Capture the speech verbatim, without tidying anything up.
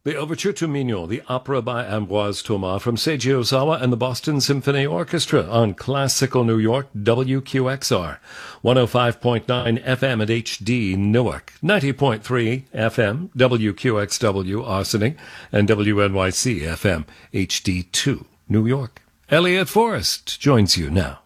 The Overture to Mignon, the opera by Ambroise Thomas from Seiji Ozawa and the Boston Symphony Orchestra on Classical New York, W Q X R, one oh five point nine F M at H D Newark, ninety point three F M, W Q X W Arsenic, and W N Y C F M, H D two New York. Elliot Forrest joins you now.